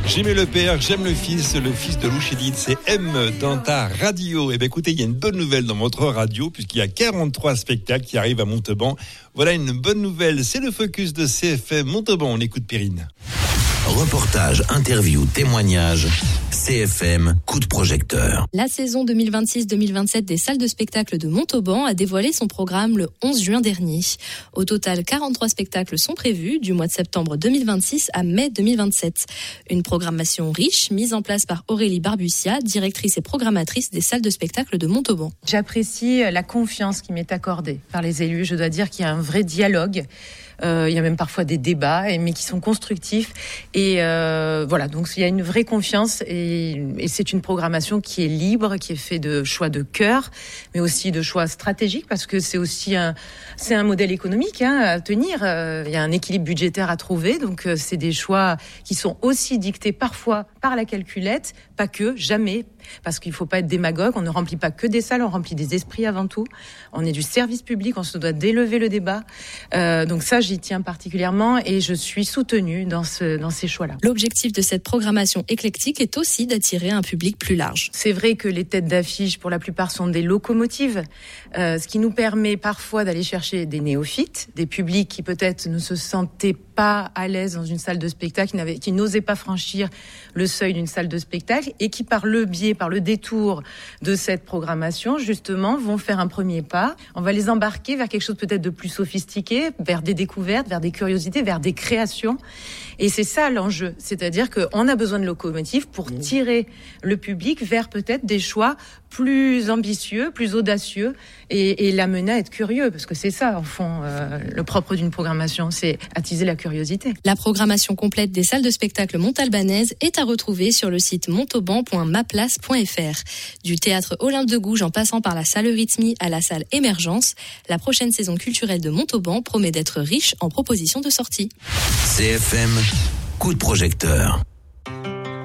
J'aimais le père, j'aime le fils de Louchedid, c'est M dans ta radio. Eh bien écoutez, il y a une bonne nouvelle dans votre radio, puisqu'il y a 43 spectacles qui arrivent à Montauban. Voilà une bonne nouvelle, c'est le focus de CFM Montauban. On écoute Perrine. Reportage, interview, témoignage, CFM, coup de projecteur. La saison 2026-2027 des salles de spectacle de Montauban a dévoilé son programme le 11 juin dernier. Au total, 43 spectacles sont prévus du mois de septembre 2026 à mai 2027. Une programmation riche, mise en place par Aurélie Barbutia, directrice et programmatrice des salles de spectacle de Montauban. J'apprécie la confiance qui m'est accordée par les élus. Je dois dire qu'il y a un vrai dialogue. Il y a même parfois des débats, mais qui sont constructifs. Et voilà, donc il y a une vraie confiance et c'est une programmation qui est libre, qui est faite de choix de cœur, mais aussi de choix stratégiques, parce que c'est aussi c'est un modèle économique à tenir. Il y a un équilibre budgétaire à trouver, donc c'est des choix qui sont aussi dictés parfois par la calculette, pas que, jamais. Parce qu'il ne faut pas être démagogue, on ne remplit pas que des salles, on remplit des esprits avant tout. On est du service public, on se doit d'élever le débat. Donc ça, j'y tiens particulièrement et je suis soutenue dans ces choix-là. L'objectif de cette programmation éclectique est aussi d'attirer un public plus large. C'est vrai que les têtes d'affiche, pour la plupart, sont des locomotives, ce qui nous permet parfois d'aller chercher des néophytes, des publics qui peut-être ne se sentaient pas à l'aise dans une salle de spectacle, qui n'osaient pas franchir le seuil d'une salle de spectacle et qui, par le détour de cette programmation, justement, vont faire un premier pas. On va les embarquer vers quelque chose peut-être de plus sophistiqué, vers des découvertes, vers des curiosités, vers des créations. Et c'est ça l'enjeu. C'est-à-dire qu'on a besoin de locomotives pour tirer le public vers peut-être des choix plus ambitieux, plus audacieux et l'amener à être curieux. Parce que c'est ça, en fond, le propre d'une programmation, c'est attiser la curiosité. La programmation complète des salles de spectacle montalbanaises est à retrouver sur le site montauban.maplace.fr. Du théâtre Olympe de Gouges en passant par la salle Eurythmie à la salle Émergence, la prochaine saison culturelle de Montauban promet d'être riche en propositions de sortie. CFM, coup de projecteur.